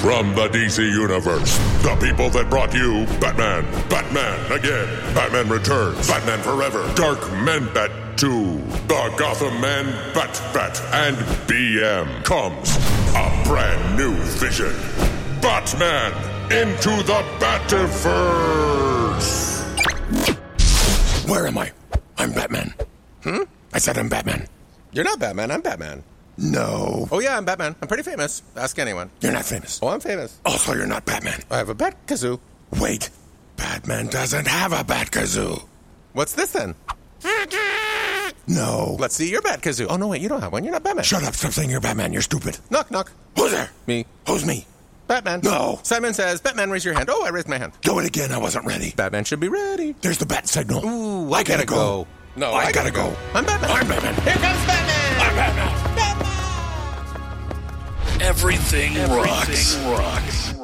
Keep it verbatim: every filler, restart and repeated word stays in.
From the D C Universe, the people that brought you Batman, Batman Again, Batman Returns, Batman Forever, Dark Men Bat two, the Gotham Man Bat Bat, and B M comes a brand new vision. Batman into the Bativerse! Where am I? I'm Batman. Hmm? I said I'm Batman. You're not Batman, I'm Batman. No. Oh yeah, I'm Batman. I'm pretty famous. Ask anyone. You're not famous. Oh, I'm famous. Also, you're not Batman. I have a bat kazoo. Wait. Batman doesn't have a bat kazoo. What's this then? No. Let's see your bat kazoo. Oh no, wait, you don't have one. You're not Batman. Shut up. Stop saying you're Batman. You're stupid. Knock, knock. Who's there? Me. Who's me? Batman. No. Simon says, Batman, raise your hand. Oh, I raised my hand. Do it again. I wasn't ready. Batman should be ready. There's the bat signal. Ooh, I I gotta gotta go. go. No, I, I gotta, gotta go. go. I'm Batman. I'm Batman. Here comes Batman. I'm Batman. Everything, Everything rocks. rocks.